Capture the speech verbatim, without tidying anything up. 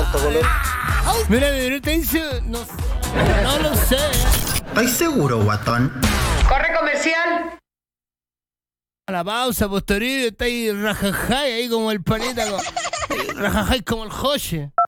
harto color. Mira, mira, te dice. No, no lo sé. ¿Estás seguro, guatón? Corre comercial. A la pausa, posterior, está ahí rajajay, ahí como el panita. Como, rajajay como el Joche.